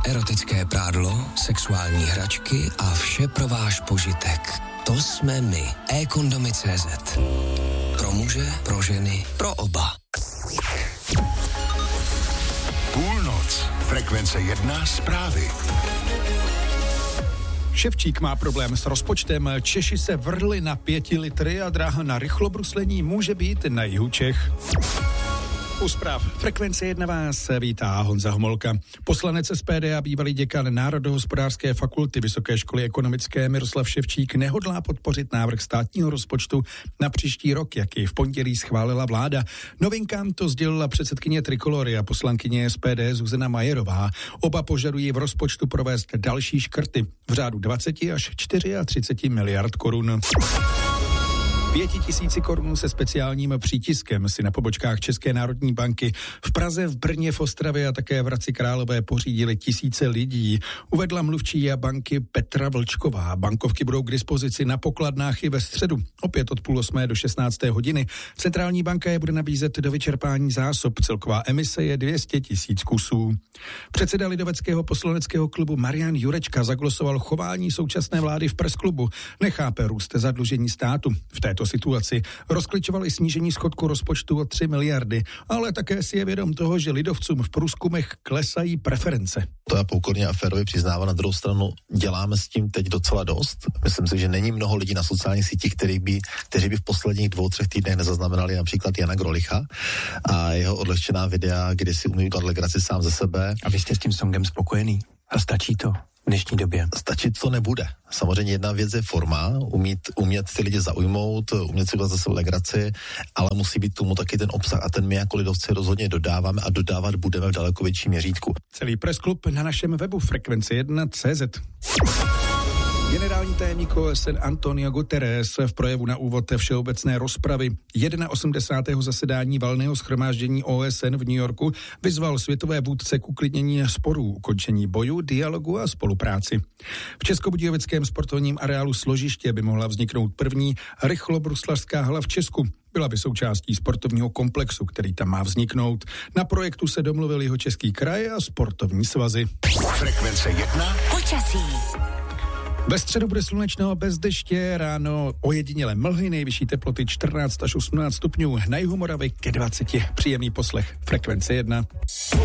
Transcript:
Erotické prádlo, sexuální hračky a vše pro váš požitek. To jsme my. eKondomy.cz. Pro muže, pro ženy, pro oba. Půlnoc. Frekvence 1 zprávy. Ševčík má problém s rozpočtem, Češi se vrhli na 5 litry a dráha na rychlobruslení může být na jihu Čech. U zpráv Frekvence 1 vás vítá Honza Homolka. Poslanec SPD a bývalý děkan Národohospodářské fakulty Vysoké školy ekonomické Miroslav Ševčík nehodlá podpořit návrh státního rozpočtu na příští rok, jak ji v pondělí schválila vláda. Novinkám to sdělila předsedkyně Trikolory a poslankyně SPD Zuzana Majerová. Oba požadují v rozpočtu provést další škrty v řádu 20 až 34 miliard korun. 5 000 korun se speciálním přítiskem si na pobočkách České národní banky v Praze, v Brně, v Ostravě a také v Hradci Králové pořídili tisíce lidí. Uvedla mluvčí banky Petra Vlčková. Bankovky budou k dispozici na pokladnách i ve středu, opět od 7:30 do 16. hodiny. Centrální banka je bude nabízet do vyčerpání zásob. Celková emise je 200 000 kusů. Předseda lidoveckého poslaneckého klubu Marian Jurečka zaglosoval chování současné vlády v Pressklubu. Nechápe růst zadlužení státu. V této situaci rozkličovali snížení schodku rozpočtu o 3 miliardy, ale také si je vědom toho, že lidovcům v průzkumech klesají preference. To já pokorně a férově přiznávám, na druhou stranu děláme s tím teď docela dost. Myslím si, že není mnoho lidí na sociálních sítích, kteří by v posledních 2-3 týdnech nezaznamenali například Jana Grolicha a jeho odlehčená videa, kde si umí udělat legraci sám ze sebe. A vy jste s tím songem spokojený? A stačí to v dnešní době? Stačit to nebude. Samozřejmě jedna věc je forma, umět ty lidi zaujmout, umět si udělat zase legraci, ale musí být tomu taky ten obsah a ten my jako lidovci rozhodně dodáváme a dodávat budeme v daleko větším měřítku. Celý Pressklub na našem webu Frekvence1.cz. Generální tajemník OSN Antonio Guterres v projevu na úvod všeobecné rozpravy 81. zasedání valného shromáždění OSN v New Yorku vyzval světové vůdce k uklidnění sporů, ukončení bojů, dialogu a spolupráci. V českobudějovickém sportovním areálu Složiště by mohla vzniknout první rychlobruslařská hala v Česku. Byla by součástí sportovního komplexu, který tam má vzniknout. Na projektu se domluvil Jihočeský kraj a sportovní svazy. Frekvence 1. Počasí. Ve středu bude slunečno bez deště, ráno ojediněle mlhy, nejvyšší teploty 14 až 18 stupňů, na jihu Moravy ke 20. Příjemný poslech Frekvence 1.